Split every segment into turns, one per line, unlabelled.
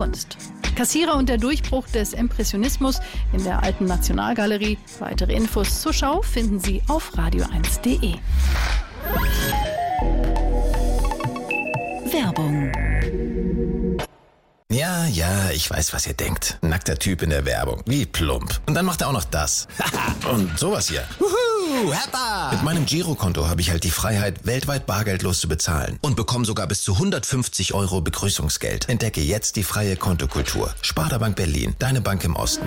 Kunst. Kassierer und der Durchbruch des Impressionismus in der Alten Nationalgalerie. Weitere Infos zur Schau finden Sie auf radio1.de.
Werbung.
Ja, ich weiß, was ihr denkt. Nackter Typ in der Werbung. Wie plump. Und dann macht er auch noch das. Und sowas hier. Wuhu, Heppa! Mit meinem Girokonto habe ich halt die Freiheit, weltweit bargeldlos zu bezahlen. Und bekomme sogar bis zu 150 € Begrüßungsgeld. Entdecke jetzt die freie Kontokultur. Sparda Bank Berlin, deine Bank im Osten.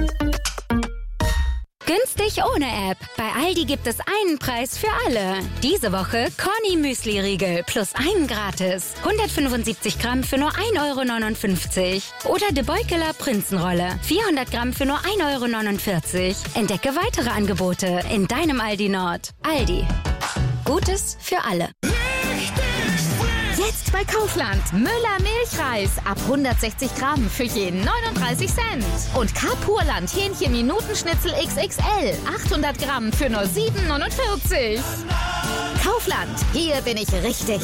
Günstig ohne App. Bei Aldi gibt es einen Preis für alle. Diese Woche Conny Müsli-Riegel plus einen gratis. 175 Gramm für nur 1,59 €. Oder De Beukeler Prinzenrolle. 400 Gramm für nur 1,49 €. Entdecke weitere Angebote in deinem Aldi Nord. Aldi. Gutes für alle.
Jetzt bei Kaufland. Müller Milchreis ab 160 Gramm für jeden 39 Cent. Und Carpurland Hähnchen-Minutenschnitzel XXL 800 Gramm für nur 7,49 €. Kaufland, hier bin ich richtig.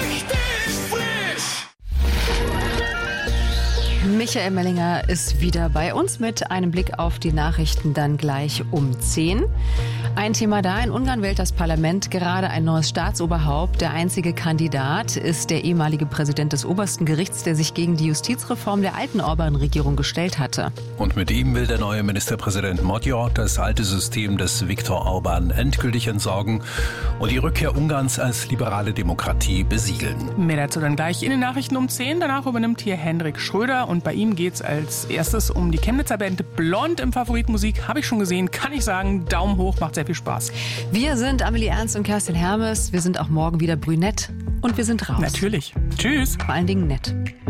Michael Mellinger ist wieder bei uns mit einem Blick auf die Nachrichten dann gleich um 10. Ein Thema da, in Ungarn wählt das Parlament gerade ein neues Staatsoberhaupt. Der einzige Kandidat ist der ehemalige Präsident des obersten Gerichts, der sich gegen die Justizreform der alten Orban-Regierung gestellt hatte.
Und mit ihm will der neue Ministerpräsident Magyar das alte System des Viktor Orban endgültig entsorgen und die Rückkehr Ungarns als liberale Demokratie besiegeln.
Mehr dazu dann gleich in den Nachrichten um 10. Danach übernimmt hier Hendrik Schröder und bei ihm geht's als erstes um die Chemnitzer Band Blond im Favoritenmusik. Habe ich schon gesehen, kann ich sagen. Daumen hoch, macht sehr viel Spaß.
Wir sind Amelie Ernst und Kerstin Hermes. Wir sind auch morgen wieder brünett und wir sind raus.
Natürlich. Tschüss.
Vor allen Dingen nett.